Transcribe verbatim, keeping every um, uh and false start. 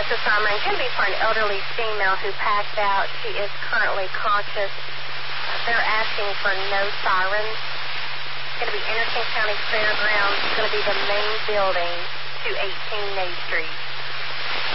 Missus Summer, and going to be for an elderly female who passed out. She is currently conscious. They're asking for no sirens. It's going to be Anderson County Fairgrounds. It's going to be the main building, two eighteen Main Street.